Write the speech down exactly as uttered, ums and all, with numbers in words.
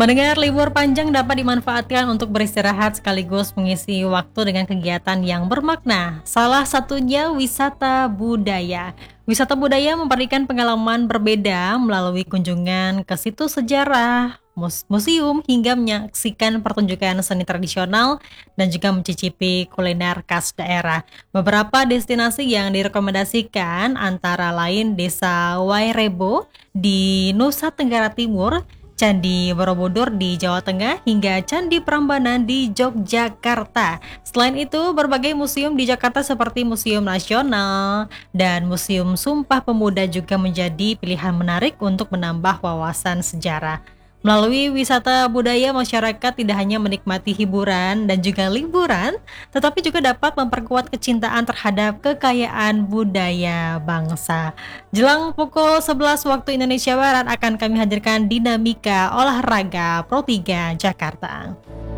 Mendengar libur panjang dapat dimanfaatkan untuk beristirahat sekaligus mengisi waktu dengan kegiatan yang bermakna. Salah satunya wisata budaya. Wisata budaya memberikan pengalaman berbeda melalui kunjungan ke situs sejarah, mus- museum, hingga menyaksikan pertunjukan seni tradisional dan juga mencicipi kuliner khas daerah. Beberapa destinasi yang direkomendasikan antara lain Desa Wairebo di Nusa Tenggara Timur, Candi Borobudur di Jawa Tengah, hingga Candi Prambanan di Yogyakarta. Selain itu, berbagai museum di Jakarta seperti Museum Nasional dan Museum Sumpah Pemuda juga menjadi pilihan menarik untuk menambah wawasan sejarah. Melalui wisata budaya, masyarakat tidak hanya menikmati hiburan dan juga liburan, tetapi juga dapat memperkuat kecintaan terhadap kekayaan budaya bangsa. Jelang pukul sebelas waktu Indonesia Barat akan kami hadirkan dinamika olahraga Pro tiga Jakarta.